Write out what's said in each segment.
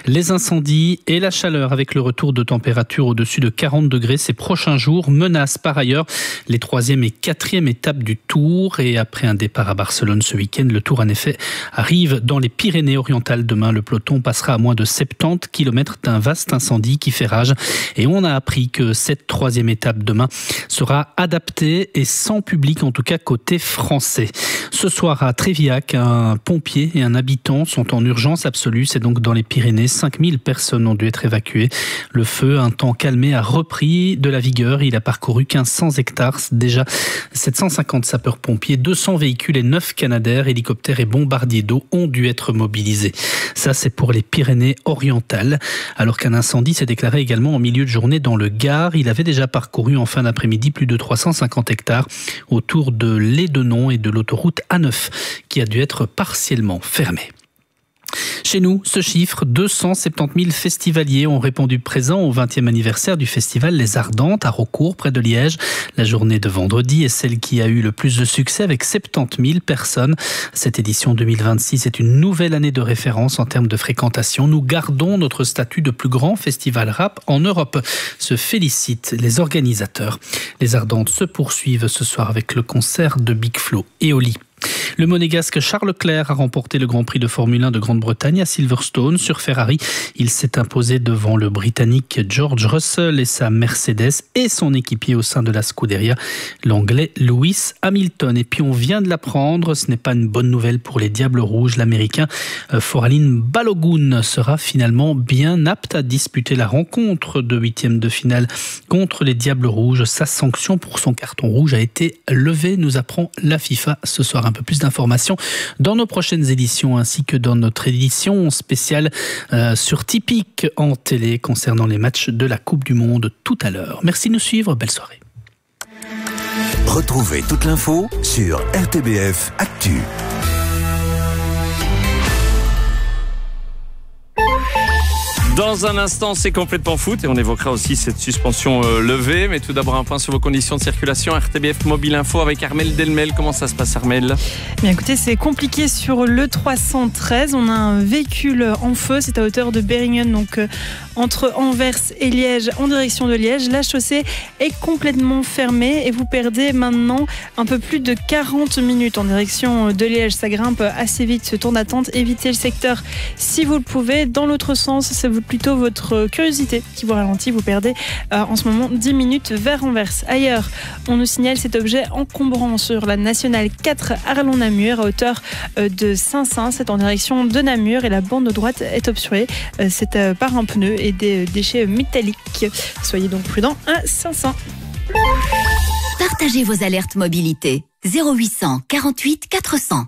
Les incendies et la chaleur avec le retour de températures au-dessus de 40 degrés ces prochains jours menacent par ailleurs les 3e et 4e étapes du Tour. Et après un départ à Barcelone ce week-end, le Tour en effet arrive dans les Pyrénées-Orientales demain. Le peloton passera à moins de 70 km d'un vaste incendie qui fait rage. Et on a appris que cette 3e étape demain sera adaptée et sans public, en tout cas côté français. Ce soir à Trévillac, un pompier et un habitant sont en urgence absolue. C'est donc dans les Pyrénées. 5000 personnes ont dû être évacuées. Le feu, un temps calmé, a repris de la vigueur. Il a parcouru 1500 hectares. Déjà 750 sapeurs-pompiers, 200 véhicules et 9 Canadair, hélicoptères et bombardiers d'eau ont dû être mobilisés. Ça, c'est pour les Pyrénées-Orientales. Alors qu'un incendie s'est déclaré également en milieu de journée dans le Gard. Il avait déjà parcouru en fin d'après-midi plus de 350 hectares autour de Lédenon et de l'autoroute A9 qui a dû être partiellement fermée. Chez nous, ce chiffre, 270 000 festivaliers ont répondu présents au 20e anniversaire du festival Les Ardentes à Raucourt, près de Liège. La journée de vendredi est celle qui a eu le plus de succès avec 70 000 personnes. Cette édition 2026 est une nouvelle année de référence en termes de fréquentation. Nous gardons notre statut de plus grand festival rap en Europe, se félicitent les organisateurs. Les Ardentes se poursuivent ce soir avec le concert de Big Flo et Oli. Le monégasque Charles Leclerc a remporté le Grand Prix de Formule 1 de Grande-Bretagne à Silverstone. Sur Ferrari, il s'est imposé devant le Britannique George Russell et sa Mercedes et son équipier au sein de la Scuderia, l'Anglais Lewis Hamilton. Et puis on vient de l'apprendre, ce n'est pas une bonne nouvelle pour les Diables Rouges. L'Américain Foraline Balogun sera finalement bien apte à disputer la rencontre de 8e de finale contre les Diables Rouges. Sa sanction pour son carton rouge a été levée, nous apprend la FIFA ce soir. Un peu plus d'informations dans nos prochaines éditions ainsi que dans notre édition spéciale sur Tipeee en télé concernant les matchs de la Coupe du Monde tout à l'heure. Merci de nous suivre, belle soirée. Retrouvez toute l'info sur RTBF Actu. Dans un instant, c'est complètement foot et on évoquera aussi cette suspension levée. Mais tout d'abord, un point sur vos conditions de circulation. RTBF Mobile Info avec Armel Delmel. Comment ça se passe, Armel ? Bien écoutez, c'est compliqué sur le 313. On a un véhicule en feu. C'est à hauteur de Beringen, donc entre Anvers et Liège, en direction de Liège. La chaussée est complètement fermée et vous perdez maintenant un peu plus de 40 minutes en direction de Liège. Ça grimpe assez vite, ce temps d'attente. Évitez le secteur si vous le pouvez. Dans l'autre sens, c'est plutôt votre curiosité qui vous ralentit. Vous perdez en ce moment 10 minutes vers Anvers. Ailleurs, on nous signale cet objet encombrant sur la nationale 4 Arlon-Namur à hauteur de Saint-Saëns. C'est en direction de Namur et la bande de droite est obstruée. C'est par un pneu et des déchets métalliques. Soyez donc prudents à Saint-Saëns. Partagez vos alertes mobilité. 0800 48 400.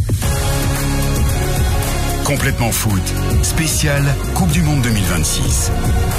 Complètement foot, spécial Coupe du Monde 2026.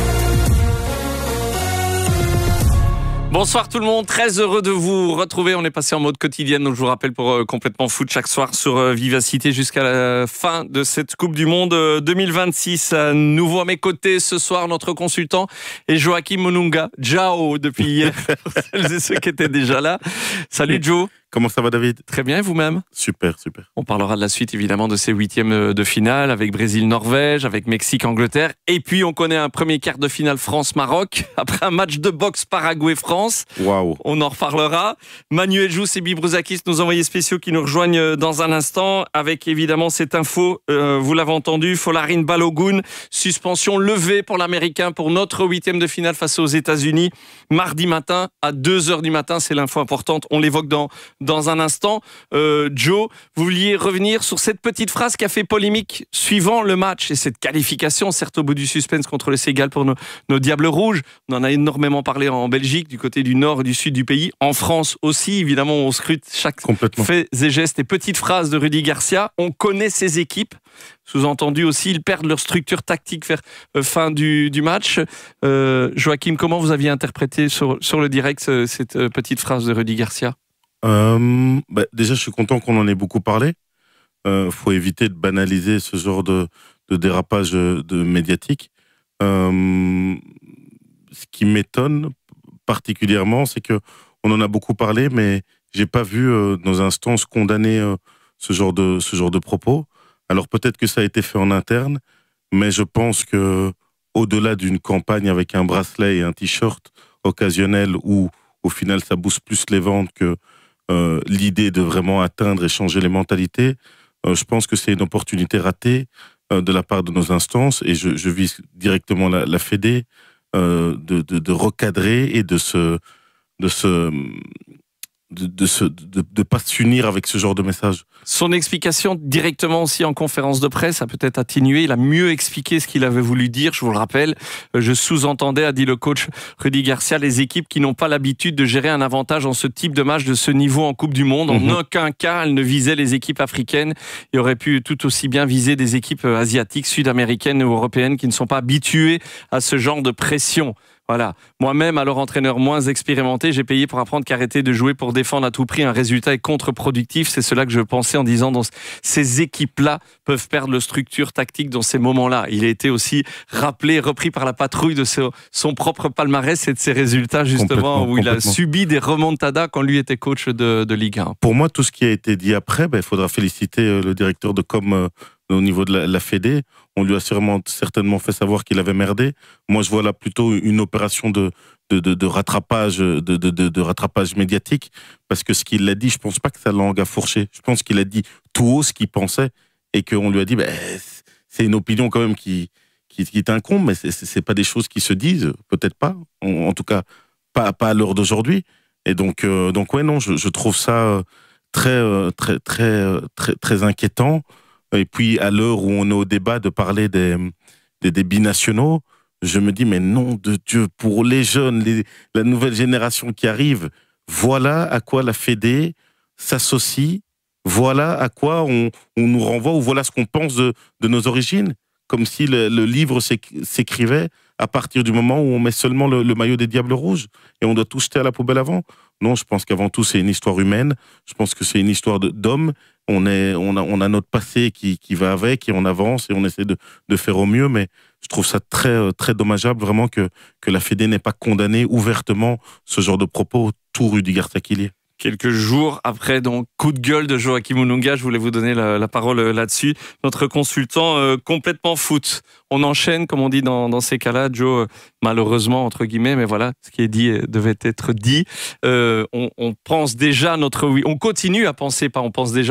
Bonsoir tout le monde, très heureux de vous retrouver. On est passé en mode quotidienne, donc je vous rappelle pour Complètement Foot chaque soir sur Vivacité jusqu'à la fin de cette Coupe du Monde 2026. À nouveau à mes côtés ce soir, notre consultant est Joachim Monunga, Jao depuis hier, pour celles et ceux qui étaient déjà là. Salut Joe. Comment ça va, David ? Très bien, et vous-même ? Super, super. On parlera de la suite, évidemment, de ces 8e de finale avec Brésil-Norvège, avec Mexique-Angleterre. Et puis, on connaît un premier quart de finale France-Maroc. Après un match de boxe Paraguay-France. Waouh. On en reparlera. Manuel Jousse et Bibruzakis, nos envoyés spéciaux qui nous rejoignent dans un instant. Avec, évidemment, cette info, vous l'avez entendu, Folarin Balogun, suspension levée pour l'Américain pour notre 8e de finale face aux États-Unis. Mardi matin, à 2h du matin, c'est l'info importante. On l'évoque dans un instant. Joe, vous vouliez revenir sur cette petite phrase qui a fait polémique suivant le match et cette qualification, certes au bout du suspense contre le Sénégal pour nos Diables Rouges. On en a énormément parlé en Belgique, du côté du nord et du sud du pays. En France aussi, évidemment, on scrute chaque fait et geste et petite phrase de Rudy Garcia. On connaît ses équipes. Sous-entendu aussi, ils perdent leur structure tactique vers fin du match. Joachim, comment vous aviez interprété sur le direct cette petite phrase de Rudy Garcia ? Déjà, je suis content qu'on en ait beaucoup parlé. Faut éviter de banaliser ce genre de dérapage médiatique. Ce qui m'étonne particulièrement, c'est que on en a beaucoup parlé, mais j'ai pas vu nos instances condamner ce genre de propos. Alors peut-être que ça a été fait en interne, mais je pense que au-delà d'une campagne avec un bracelet et un t-shirt occasionnel où au final ça booste plus les ventes que l'idée de vraiment atteindre et changer les mentalités, je pense que c'est une opportunité ratée de la part de nos instances, et je vise directement la Fédé, de recadrer et de pas s'unir avec ce genre de message. Son explication directement aussi en conférence de presse a peut-être atténué. Il a mieux expliqué ce qu'il avait voulu dire. Je vous le rappelle, je sous-entendais, a dit le coach Rudy Garcia, les équipes qui n'ont pas l'habitude de gérer un avantage en ce type de match de ce niveau en Coupe du Monde. En aucun cas, elle ne visait les équipes africaines. Il aurait pu tout aussi bien viser des équipes asiatiques, sud-américaines ou européennes qui ne sont pas habituées à ce genre de pression. Voilà. Moi-même, alors entraîneur moins expérimenté, j'ai payé pour apprendre qu'arrêter de jouer pour défendre à tout prix un résultat est contre-productif. C'est cela que je pensais en disant dans ces équipes-là peuvent perdre le structure tactique dans ces moments-là. Il a été aussi rappelé, repris par la patrouille de son propre palmarès et de ses résultats justement où il a subi des remontadas quand lui était coach de Ligue 1. Pour moi, tout ce qui a été dit après, il faudra féliciter le directeur de com au niveau de la Fédé. On lui a certainement fait savoir qu'il avait merdé. Moi, je vois là plutôt une opération de rattrapage, de rattrapage médiatique, parce que ce qu'il a dit, je pense pas que sa langue a fourché. Je pense qu'il a dit tout haut ce qu'il pensait, et qu'on lui a dit, c'est une opinion quand même qui t'incombe, mais c'est pas des choses qui se disent, peut-être pas. En tout cas, pas à l'heure d'aujourd'hui. Et donc ouais, non, je trouve ça très inquiétant. Et puis, à l'heure où on est au débat de parler des binationaux, je me dis, mais nom de Dieu, pour les jeunes, la nouvelle génération qui arrive, voilà à quoi la Fédé s'associe, voilà à quoi on nous renvoie, ou voilà ce qu'on pense de nos origines, comme si le livre s'écrivait à partir du moment où on met seulement le maillot des Diables Rouges, et on doit tout jeter à la poubelle avant. Non, je pense qu'avant tout, c'est une histoire humaine. Je pense que c'est une histoire d'hommes. On a notre passé qui va avec, et on avance et on essaie de faire au mieux. Mais je trouve ça très, très dommageable, vraiment, que la Fédé n'ait pas condamné ouvertement ce genre de propos, tout Rudy Garcia qu'il y est. Quelques jours après, donc, coup de gueule de Joachim Olunga, je voulais vous donner la parole là-dessus. Notre consultant complètement foot. On enchaîne, comme on dit dans ces cas-là, Joe, malheureusement, entre guillemets, mais voilà, ce qui est dit devait être dit. On pense déjà on continue à penser à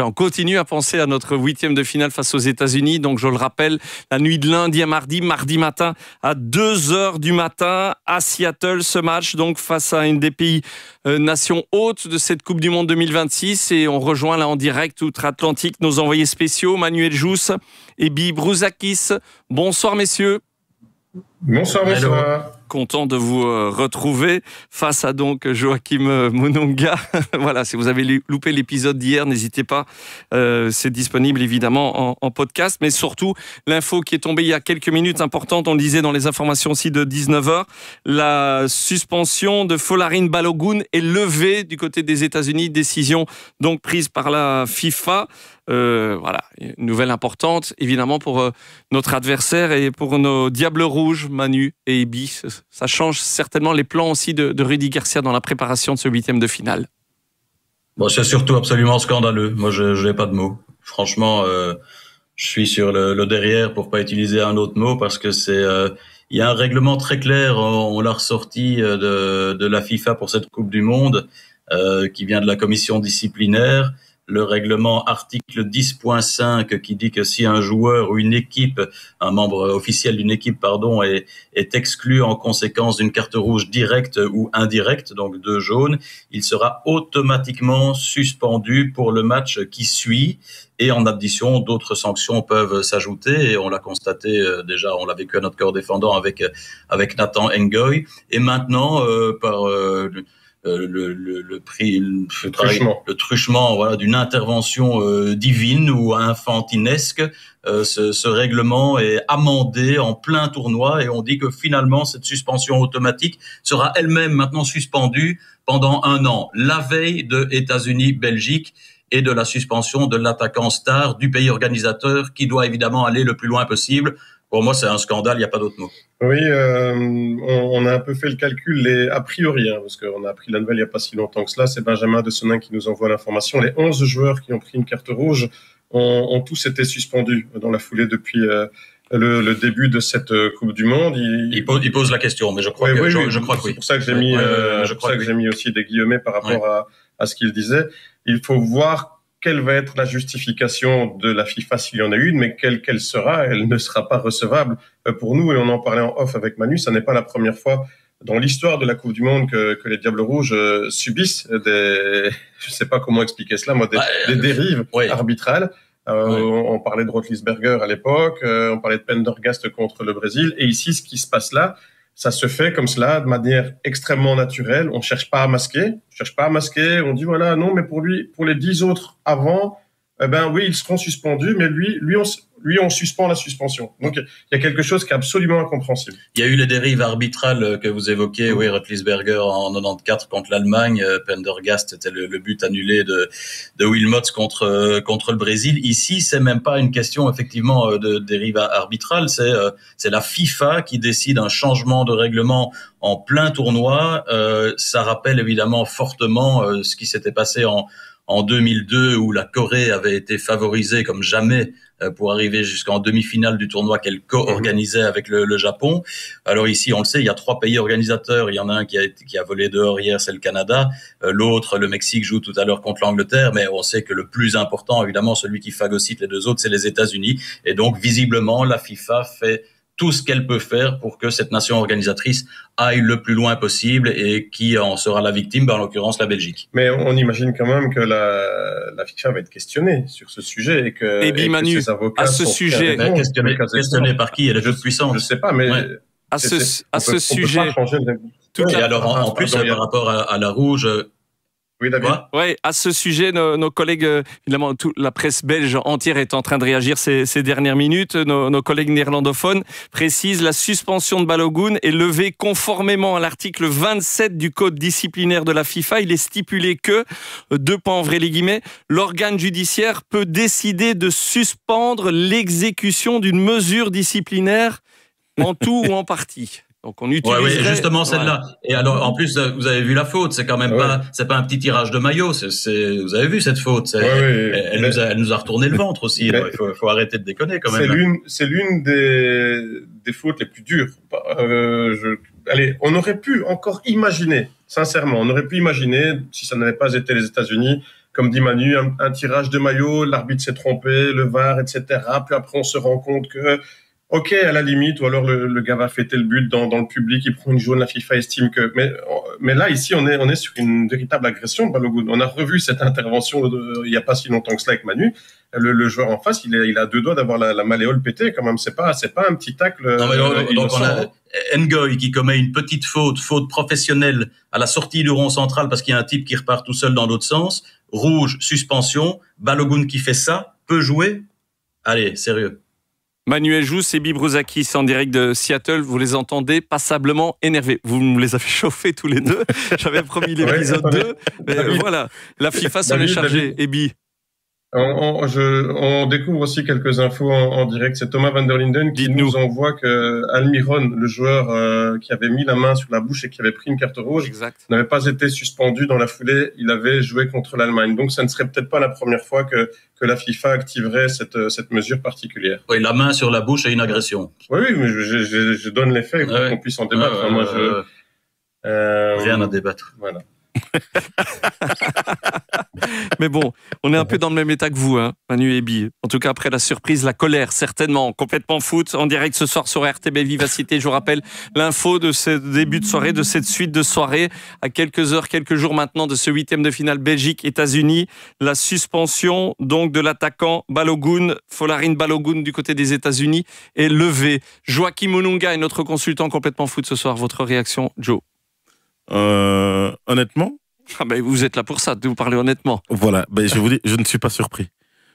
notre 8e de finale face aux États-Unis. Donc, je le rappelle, la nuit de lundi à mardi matin, à 2h du matin, à Seattle, ce match, donc, face à une des pays nations hôtes de cette Coupe du Monde 2026. Et on rejoint là en direct outre-Atlantique nos envoyés spéciaux, Manuel Jousse et Bibrouzakis. Bonsoir messieurs. Bonsoir. Content de vous retrouver face à donc Joachim Mononga. Voilà, si vous avez loupé l'épisode d'hier, n'hésitez pas. C'est disponible évidemment en podcast, mais surtout l'info qui est tombée il y a quelques minutes importante, on le disait dans les informations aussi de 19h, la suspension de Folarin Balogun est levée du côté des États-Unis, décision donc prise par la FIFA. Voilà, une nouvelle importante évidemment pour notre adversaire et pour nos Diables Rouges, Manu et Ibi. Ça change certainement les plans aussi de Rudy Garcia dans la préparation de ce 8e de finale. Bon, c'est surtout absolument scandaleux. Moi, je n'ai pas de mots. Franchement, je suis sur le derrière pour pas utiliser un autre mot, parce que il y a un règlement très clair. On l'a ressorti de la FIFA pour cette Coupe du Monde, qui vient de la commission disciplinaire. Le règlement article 10.5 qui dit que si un joueur ou une équipe, un membre officiel d'une équipe, est exclu en conséquence d'une carte rouge directe ou indirecte, donc 2 jaunes, il sera automatiquement suspendu pour le match qui suit. Et en addition, d'autres sanctions peuvent s'ajouter. Et on l'a constaté déjà, on l'a vécu à notre corps défendant avec Nathan Ngoy. Et maintenant, par le truchement, voilà, d'une intervention divine ou infantinesque, ce règlement est amendé en plein tournoi, et on dit que finalement cette suspension automatique sera elle-même maintenant suspendue pendant 1 an, la veille de États-Unis-Belgique et de la suspension de l'attaquant star du pays organisateur, qui doit évidemment aller le plus loin possible. Pour moi, c'est un scandale, il n'y a pas d'autre mot. Oui, on a un peu fait le calcul, a priori, parce qu'on a appris la nouvelle il n'y a pas si longtemps que cela, c'est Benjamin de Sonin qui nous envoie l'information. Les 11 joueurs qui ont pris une carte rouge ont tous été suspendus dans la foulée depuis le début de cette Coupe du Monde. Il pose la question, mais je crois que oui. C'est pour ça que j'ai mis, j'ai mis aussi des guillemets par rapport à ce qu'il disait. Il faut voir quelle va être la justification de la FIFA s'il y en a une, mais quelle qu'elle sera, elle ne sera pas recevable pour nous. Et on en parlait en off avec Manu, ça n'est pas la première fois dans l'histoire de la Coupe du Monde que les Diables Rouges subissent je sais pas comment expliquer cela, moi, des dérives arbitrales. On parlait de Roethlisberger à l'époque, on parlait de Pendergast contre le Brésil, et ici, ce qui se passe là, ça se fait comme cela, de manière extrêmement naturelle. On cherche pas à masquer. On dit voilà, non, mais pour les 10 autres avant, oui, ils seront suspendus, mais lui, on suspend la suspension. Donc, il y a quelque chose qui est absolument incompréhensible. Il y a eu les dérives arbitrales que vous évoquez, Roethlisberger en 94 contre l'Allemagne, Pendergast, c'était le but annulé de Wilmots contre le Brésil. Ici, c'est même pas une question, effectivement, de dérive arbitrale, c'est la FIFA qui décide un changement de règlement en plein tournoi. Ça rappelle évidemment fortement ce qui s'était passé en 2002 où la Corée avait été favorisée comme jamais pour arriver jusqu'en demi-finale du tournoi qu'elle co-organisait avec le Japon. Alors ici, on le sait, il y a 3 pays organisateurs. Il y en a un qui a volé dehors hier, c'est le Canada. L'autre, le Mexique, joue tout à l'heure contre l'Angleterre. Mais on sait que le plus important, évidemment, celui qui phagocyte les 2 autres, c'est les États-Unis. Et donc, visiblement, la FIFA fait tout ce qu'elle peut faire pour que cette nation organisatrice aille le plus loin possible et qui en sera la victime, en l'occurrence la Belgique. Mais on imagine quand même que la FIFA va être questionnée sur ce sujet et que, Manu, ses avocats à ce sujet, questionnée par qui? Elle est toute puissante. Je sais pas, mais à ce sujet. Et alors en plus par rapport à la rouge. Oui, David. Ouais, à ce sujet, nos collègues, évidemment, la presse belge entière est en train de réagir ces dernières minutes. Nos collègues néerlandophones précisent la suspension de Balogun est levée conformément à l'article 27 du code disciplinaire de la FIFA. Il est stipulé que, 2 points ouvrez les guillemets, l'organe judiciaire peut décider de suspendre l'exécution d'une mesure disciplinaire en tout ou en partie. Donc on utilise justement celle-là. Et alors en plus vous avez vu la faute, c'est quand même c'est pas un petit tirage de maillot, vous avez vu cette faute, elle nous a retourné le ventre aussi. Il faut arrêter de déconner quand même. C'est l'une des fautes les plus dures. Allez, on aurait pu encore imaginer, sincèrement, si ça n'avait pas été les États-Unis, comme dit Manu, un tirage de maillot, l'arbitre s'est trompé, le VAR, etc. Puis après on se rend compte que ok, à la limite, ou alors le gars va fêter le but dans le public, il prend une jaune, la FIFA estime que... Mais là, ici, on est sur une véritable agression de Balogun. On a revu cette intervention il n'y a pas si longtemps que cela avec Manu. Le joueur en face, il a 2 doigts d'avoir la malléole pétée, quand même. C'est pas un petit tacle. Donc on a Ngoy qui commet une petite faute professionnelle à la sortie du rond central parce qu'il y a un type qui repart tout seul dans l'autre sens. Rouge, suspension. Balogun qui fait ça, peut jouer. Allez, sérieux. Manuel Jousse et Bibruzakis en direct de Seattle, vous les entendez passablement énervés. Vous me les avez chauffés tous les deux. J'avais promis l'épisode 2. Mais voilà, la FIFA s'en est chargée. Ebi. On découvre aussi quelques infos en direct. C'est Thomas van der Linden qui nous envoie que Almiron, le joueur qui avait mis la main sur la bouche et qui avait pris une carte rouge, n'avait pas été suspendu dans la foulée. Il avait joué contre l'Allemagne. Donc, ça ne serait peut-être pas la première fois que la FIFA activerait cette mesure particulière. Oui, la main sur la bouche est une agression. Oui, mais je donne les faits pour qu'on puisse en débattre. Rien à débattre. Voilà. Mais bon, on est un peu dans le même état que vous, hein, Manu et Bi. En tout cas, après la surprise, la colère, certainement. Complètement foot, en direct ce soir sur RTB Vivacité. Je vous rappelle l'info de ce début de soirée, de cette suite de soirée. À quelques heures, quelques jours maintenant de ce 8e de finale Belgique-États-Unis. La suspension donc de l'attaquant Balogun, Folarin Balogun du côté des États-Unis est levée. Joachim Onunga est notre consultant complètement foot ce soir. Votre réaction, Joe? Honnêtement, vous êtes là pour ça, de vous parler honnêtement. Voilà, je vous dis, je ne suis pas surpris.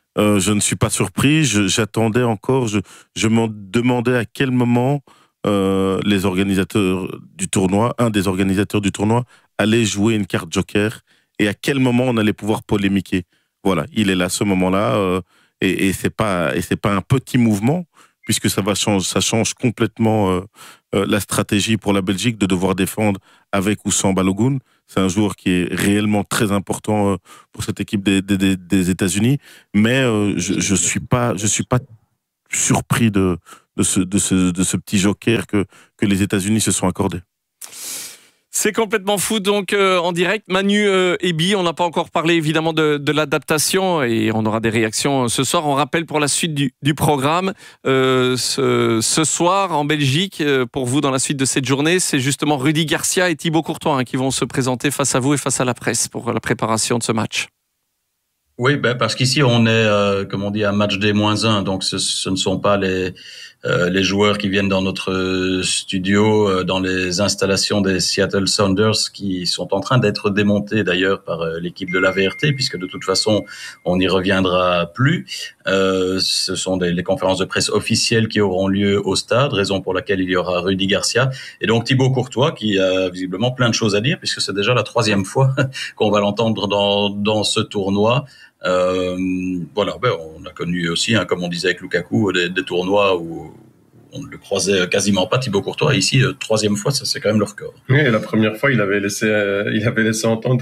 J'attendais encore, je m'en demandais à quel moment les organisateurs du tournoi, un des organisateurs du tournoi, allait jouer une carte joker et à quel moment on allait pouvoir polémiquer. Voilà, il est là, ce moment-là, et c'est pas un petit mouvement, puisque ça change complètement la stratégie pour la Belgique de devoir défendre avec ou sans Balogun. C'est un joueur qui est réellement très important pour cette équipe des États-Unis, mais je suis pas surpris de ce petit joker que les États-Unis se sont accordés. C'est complètement fou, donc en direct. Manu et Bi, on n'a pas encore parlé évidemment de l'adaptation et on aura des réactions ce soir. On rappelle pour la suite du programme, ce soir en Belgique, pour vous dans la suite de cette journée, c'est justement Rudy Garcia et Thibaut Courtois qui vont se présenter face à vous et face à la presse pour la préparation de ce match. Oui, parce qu'ici on est, comme on dit, à match D-1, donc ce ne sont pas les joueurs qui viennent dans notre studio, dans les installations des Seattle Sounders, qui sont en train d'être démontés d'ailleurs par l'équipe de l'AVRT, puisque de toute façon on n'y reviendra plus. Ce sont les conférences de presse officielles qui auront lieu au stade, raison pour laquelle il y aura Rudy Garcia et donc Thibaut Courtois qui a visiblement plein de choses à dire, puisque c'est déjà la 3e fois qu'on va l'entendre dans ce tournoi. Voilà, on a connu aussi, comme on disait avec Lukaku, des tournois où on ne le croisait quasiment pas, Thibaut Courtois. Ici, 3e fois, ça c'est quand même le record. Oui, et la première fois, il avait laissé entendre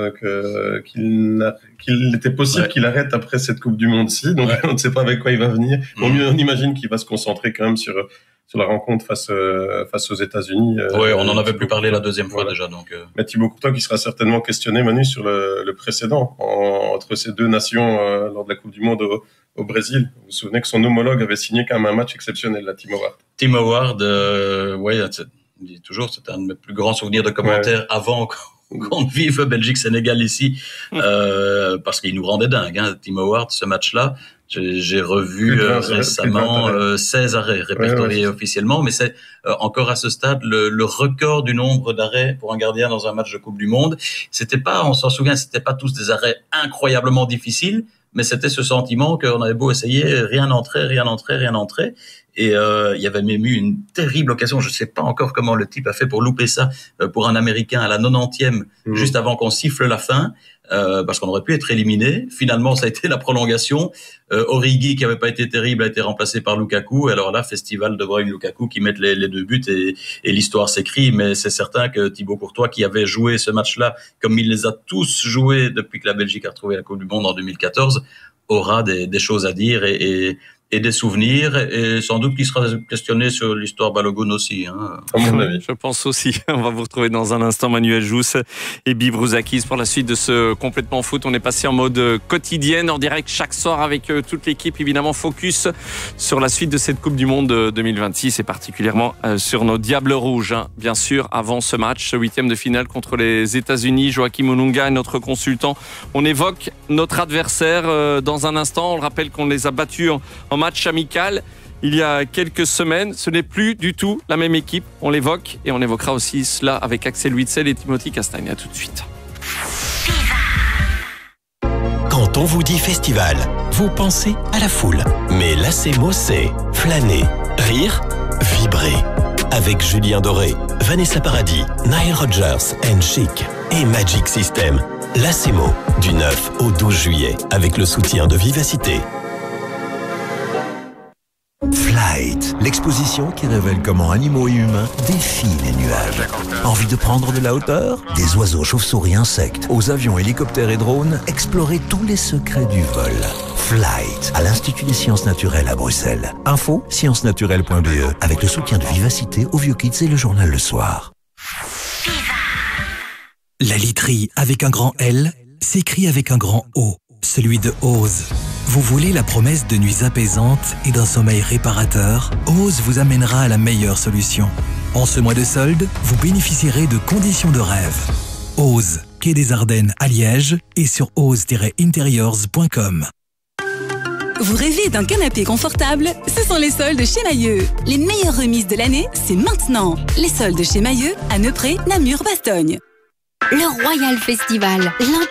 qu'il était possible qu'il arrête après cette Coupe du Monde-ci. Donc, on ne sait pas avec quoi il va venir. Au mieux, on imagine qu'il va se concentrer quand même sur la rencontre face aux États-Unis. Oui, on en avait plus parlé la 2e fois déjà. Donc, Mais Thibaut Courtois qui sera certainement questionné, Manu, sur le précédent entre ces deux nations lors de la Coupe du Monde au Brésil. Vous vous souvenez que son homologue avait signé quand même un match exceptionnel, là, Tim Howard. Tim Howard, je dis toujours, c'est un de mes plus grands souvenirs de commentaires avant qu'on vive Belgique-Sénégal ici, parce qu'il nous rendait dingue, Tim Howard, ce match-là. J'ai revu récemment 16 arrêts répertoriés officiellement, mais c'est encore à ce stade le record du nombre d'arrêts pour un gardien dans un match de Coupe du Monde. C'était pas, on s'en souvient, c'était pas tous des arrêts incroyablement difficiles, mais c'était ce sentiment qu'on avait beau essayer, rien n'entrait. Et il y avait même eu une terrible occasion, je sais pas encore comment le type a fait pour louper ça, pour un Américain à la 90e, juste avant qu'on siffle la fin, parce qu'on aurait pu être éliminé. Finalement, ça a été la prolongation. Origi, qui avait pas été terrible, a été remplacé par Lukaku. Alors là, festival de Bruyne Lukaku qui mettent les 2 buts et l'histoire s'écrit. Mais c'est certain que Thibaut Courtois, qui avait joué ce match-là, comme il les a tous joués depuis que la Belgique a retrouvé la Coupe du Monde en 2014, aura des choses à dire et des souvenirs, et sans doute qu'il sera questionné sur l'histoire Balogun aussi. À mon avis. Je pense aussi. On va vous retrouver dans un instant, Manuel Jousse et Bi Brouzakis, pour la suite de ce Complètement Foot. On est passé en mode quotidienne, en direct chaque soir avec toute l'équipe, évidemment focus sur la suite de cette Coupe du Monde 2026 et particulièrement sur nos Diables Rouges. Bien sûr, avant ce match, ce 8e de finale contre les États-Unis, Joachim Onunga, notre consultant, on évoque notre adversaire dans un instant. On le rappelle qu'on les a battus en match amical il y a quelques semaines. Ce n'est plus du tout la même équipe. On l'évoque et on évoquera aussi cela avec Axel Witsel et Timothy Castagne. À tout de suite. Quand on vous dit festival, vous pensez à la foule. Mais l'ACMO, c'est flâner, rire, vibrer. Avec Julien Doré, Vanessa Paradis, Nile Rodgers and Chic et Magic System. L'ACMO, du 9 au 12 juillet, avec le soutien de Vivacité. Flight, l'exposition qui révèle comment animaux et humains défient les nuages. Envie de prendre de la hauteur? Des oiseaux, chauves-souris, insectes, aux avions, hélicoptères et drones, explorez tous les secrets du vol. Flight, à l'Institut des sciences naturelles à Bruxelles. Info, sciencesnaturelles.be, avec le soutien de Vivacité, Au Vieux Kids et le journal Le Soir. La literie avec un grand L s'écrit avec un grand O, celui de Ose. Vous voulez la promesse de nuits apaisantes et d'un sommeil réparateur? Ose vous amènera à la meilleure solution. En ce mois de solde, vous bénéficierez de conditions de rêve. Ose, quai des Ardennes à Liège et sur ose-interiors.com. Vous rêvez d'un canapé confortable? Ce sont les soldes chez Mailleux. Les meilleures remises de l'année, c'est maintenant. Les soldes chez Mailleux à Neupré, Namur, Bastogne. Le Royal Festival,